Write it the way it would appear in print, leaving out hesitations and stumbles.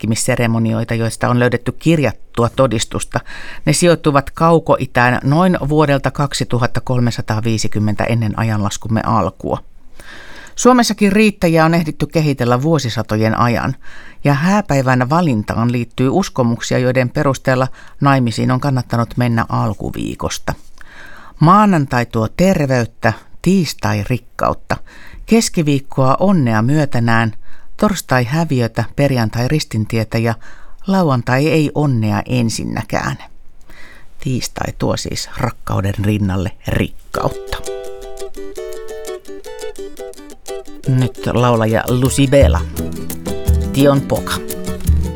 vihkimisseremonioita, joista on löydetty kirjattua todistusta. Ne sijoittuvat Kauko-Itään noin vuodelta 2350 ennen ajanlaskumme alkua. Suomessakin riittäjiä on ehditty kehitellä vuosisatojen ajan, ja hääpäivän valintaan liittyy uskomuksia, joiden perusteella naimisiin on kannattanut mennä alkuviikosta. Maanantai tuo terveyttä, tiistai rikkautta, keskiviikkoa onnea myötänään, torstai häviötä, perjantai ristintietä ja lauantai ei onnea ensinnäkään. Tiistai tuo siis rakkauden rinnalle rikkautta. Nyt laulaja Lucybela, Tion Poca.